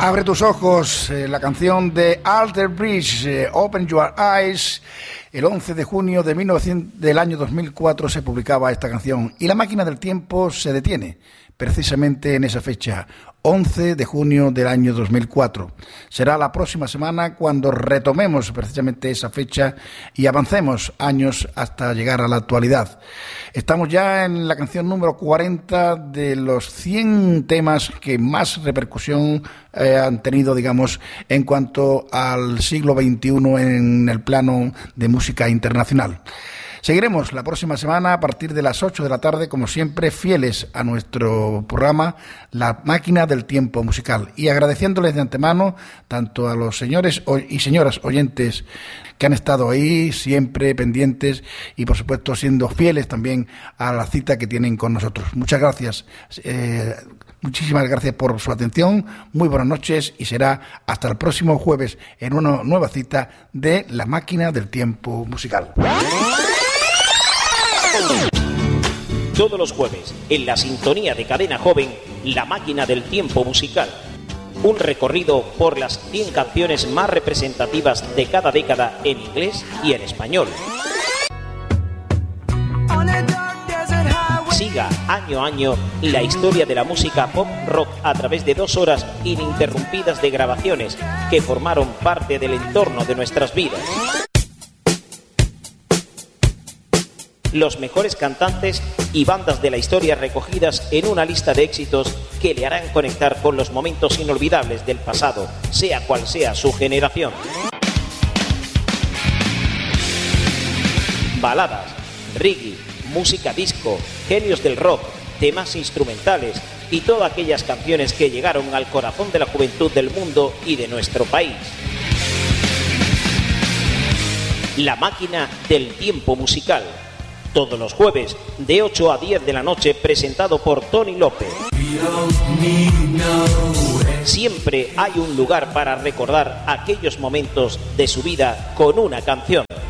Abre tus ojos, la canción de Alter Bridge, Open Your Eyes. El 11 de junio del año 2004 se publicaba esta canción y la máquina del tiempo se detiene precisamente en esa fecha, 11 de junio del año 2004. Será la próxima semana cuando retomemos precisamente esa fecha y avancemos años hasta llegar a la actualidad. Estamos ya en la canción número 40 de los 100 temas que más repercusión han tenido, digamos, en cuanto al siglo XXI en el plano de música internacional. Seguiremos la próxima semana a partir de las 8 de la tarde, como siempre, fieles a nuestro programa La Máquina del Tiempo Musical, y agradeciéndoles de antemano tanto a los señores y señoras oyentes que han estado ahí siempre pendientes y por supuesto siendo fieles también a la cita que tienen con nosotros. Muchas gracias, muchísimas gracias por su atención, muy buenas noches y será hasta el próximo jueves en una nueva cita de La Máquina del Tiempo Musical. Todos los jueves, en la sintonía de Cadena Joven, La Máquina del Tiempo Musical. Un recorrido por las 100 canciones más representativas de cada década en inglés y en español. Siga año a año la historia de la música pop rock a través de 2 horas ininterrumpidas de grabaciones que formaron parte del entorno de nuestras vidas. Los mejores cantantes y bandas de la historia recogidas en una lista de éxitos que le harán conectar con los momentos inolvidables del pasado, sea cual sea su generación. Baladas, reggae, música disco, genios del rock, temas instrumentales y todas aquellas canciones que llegaron al corazón de la juventud del mundo y de nuestro país. La Máquina del Tiempo Musical. Todos los jueves, de 8 a 10 de la noche, presentado por Tony López. Siempre hay un lugar para recordar aquellos momentos de su vida con una canción.